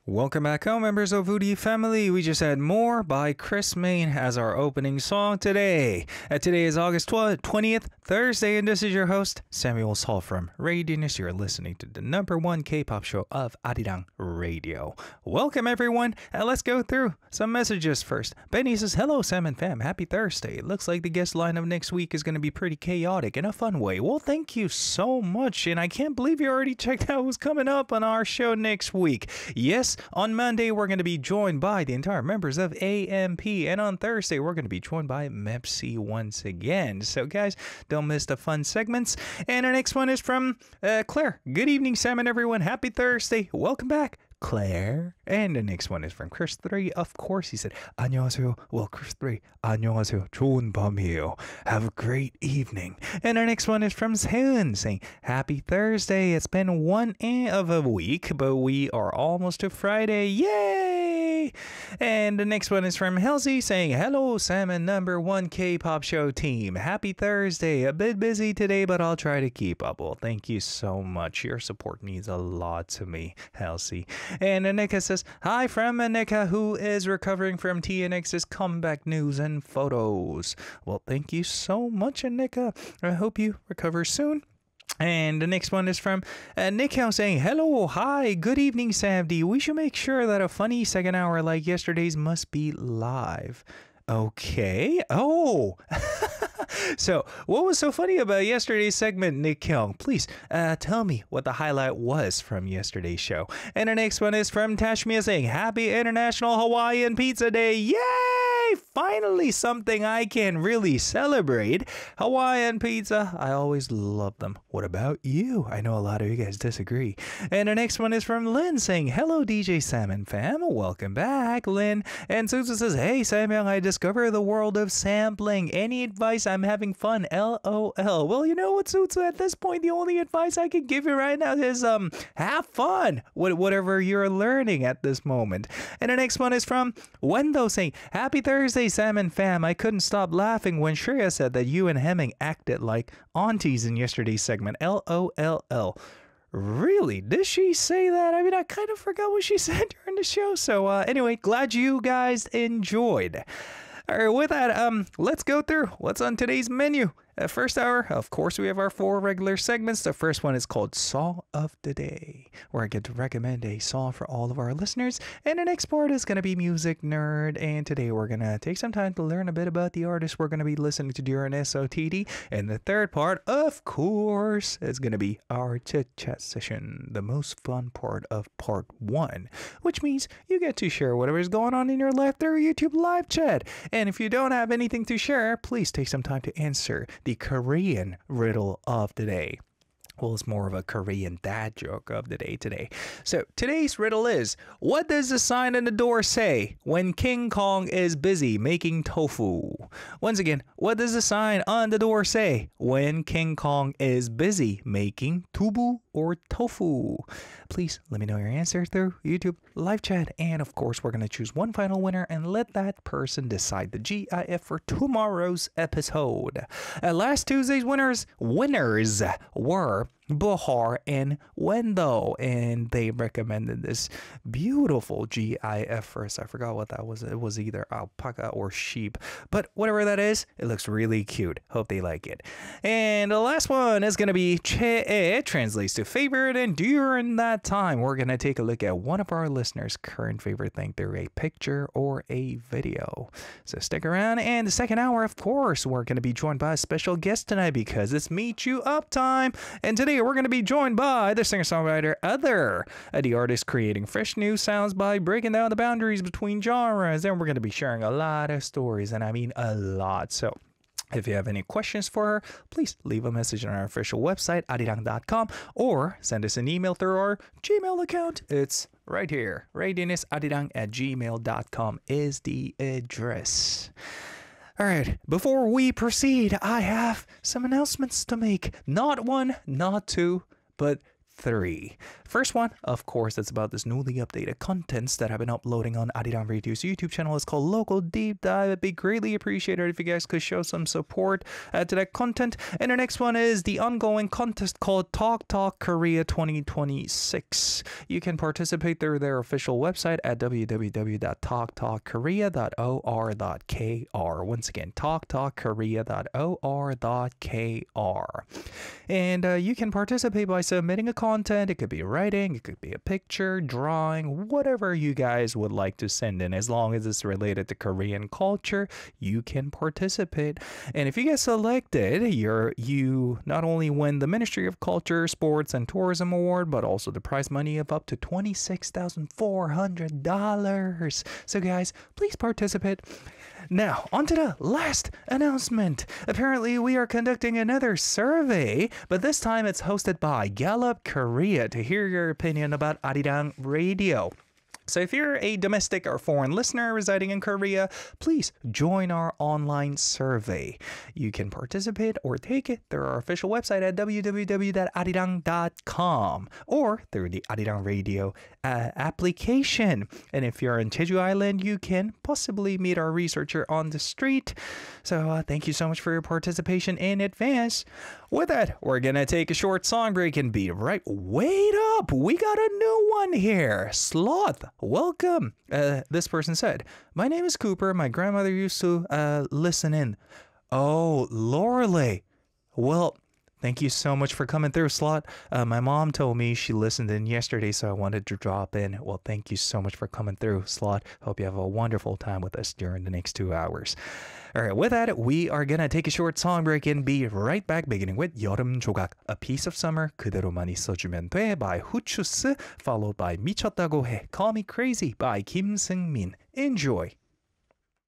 Welcome back home, members of Woody family. We just had More by Chris Main as our opening song today. Today is August 20th, Thursday, and this is your host, Samuel Saul from Radius. You're listening to the #1 K-pop show of Arirang Radio. Welcome, everyone. Let's go through some messages first. Benny says, hello, Sam and fam. Happy Thursday. It looks like the guest lineup next week is going to be pretty chaotic in a fun way. Well, thank you so much, and I can't believe you already checked out who's coming up on our show next week. Yes, on Monday, we're going to be joined by the entire members of AMP. And on Thursday, we're going to be joined by MEPC once again. So, guys, don't miss the fun segments. And our next one is from Claire. Good evening, Sam and everyone. Happy Thursday. Welcome back, Claire. And the next one is from Chris 3. Of course, he said, 안녕하세요. Well, Chris 3, 안녕하세요. 좋은 밤이에요. Have a great evening. And our next one is from Seun saying, happy Thursday. It's been one of a week, but we are almost to Friday. Yay! And the next one is from Halsey saying, hello, Sam and #1 K-pop show team. Happy Thursday. A bit busy today, but I'll try to keep up. Well, thank you so much. Your support means a lot to me, Halsey. And Anika says, hi from Anika, who is recovering from TNX's comeback news and photos. Well, thank you so much, Anika. I hope you recover soon. And the next one is from Nick Howe saying, hello, hi, good evening, Sam D. We should make sure that a funny second hour like yesterday's must be live. Okay. Oh, so what was so funny about yesterday's segment, Nick Kyung? Please tell me what the highlight was from yesterday's show. And the next one is from Tashmia saying, happy International Hawaiian Pizza Day. Yay! Finally something I can really celebrate. Hawaiian pizza, I always love them. What about you? I know a lot of you guys disagree. And the next one is from Lynn saying, hello, DJ Sam and fam. Welcome back, Lynn. And Susan says, hey, Sam Young, I discovered the world of sampling. Any advice? I'm having fun. LOL. Well, you know what, Suzu? At this point, the only advice I can give you right now is have fun with whatever you're learning at this moment. And the next one is from Wendo saying, happy Thursday, Sam and fam. I couldn't stop laughing when Shreya said that you and Hemming acted like aunties in yesterday's segment. LOLL. Really? Did she say that? I mean, I kind of forgot what she said during the show. So anyway, glad you guys enjoyed. All right, with that, let's go through what's on today's menu. First hour, of course, we have our 4 regular segments. The first one is called Song of the Day, where I get to recommend a song for all of our listeners. And the next part is going to be Music Nerd. And today we're going to take some time to learn a bit about the artist we're going to be listening to during SOTD. And the third part, of course, is going to be our chit-chat session, the most fun part of part 1, which means you get to share whatever's going on in your life through YouTube live chat. And if you don't have anything to share, please take some time to answer the Korean riddle of the day. Well, it's more of a Korean dad joke of the day today. So today's riddle is, what does the sign on the door say when King Kong is busy making tofu? Once again, what does the sign on the door say when King Kong is busy making tubu or tofu? Please let me know your answer through YouTube live chat. And of course, we're going to choose one final winner and let that person decide the GIF for tomorrow's episode. Last Tuesday's winners were Bahar and Wendo, and they recommended this beautiful GIF for us. I forgot what that was. It was either alpaca or sheep, but whatever that is, it looks really cute. Hope they like it. And the last one is going to be Che, translates to favorite, and during that time, we're going to take a look at one of our listeners' current favorite thing through a picture or a video. So stick around, and the second hour, of course, we're going to be joined by a special guest tonight because it's Meet You Up time, and today we're going to be joined by the singer-songwriter Other, the artist creating fresh new sounds by breaking down the boundaries between genres. And we're going to be sharing a lot of stories, and I mean a lot. So if you have any questions for her, please leave a message on our official website, arirang.com, or send us an email through our Gmail account. It's right here. radianisarirang@gmail.com is the address. All right, before we proceed, I have some announcements to make. Not one, not two, but 3. First one, of course, it's about this newly updated contents that I've been uploading on Arirang Radio's YouTube channel. It's called Local Deep Dive. It'd be greatly appreciated if you guys could show some support to that content. And the next one is the ongoing contest called Talk Talk Korea 2026. You can participate through their official website at www.talktalkkorea.or.kr. Once again, talktalkkorea.or.kr. And you can participate by submitting a content. It could be writing, it could be a picture, drawing, whatever you guys would like to send in. As long as it's related to Korean culture, you can participate. And if you get selected, you not only win the Ministry of Culture, Sports, and Tourism Award, but also the prize money of up to $26,400. So guys, please participate. Now, on to the last announcement. Apparently, we are conducting another survey, but this time it's hosted by Gallup Korea to hear your opinion about Arirang Radio. So if you're a domestic or foreign listener residing in Korea, please join our online survey. You can participate or take it through our official website at www.arirang.com or through the Arirang Radio application. And if you're in Jeju Island, you can possibly meet our researcher on the street. So thank you so much for your participation in advance. With that, we're going to take a short song break and be right. Wait up! We got a new one here. Sloth. Welcome. This person said, my name is Cooper. My grandmother used to listen in. Oh, Lorelei. Well, thank you so much for coming through, Sloth. My mom told me she listened in yesterday, so I wanted to drop in. Well, thank you so much for coming through, Sloth. Hope you have a wonderful time with us during the next 2 hours. All right, with that, we are going to take a short song break and be right back, beginning with 여름 조각, A Piece of Summer, 그대로만 있어주면 돼 by 후추스, followed by 미쳤다고 해, Call Me Crazy by Kim Seung-min. Enjoy.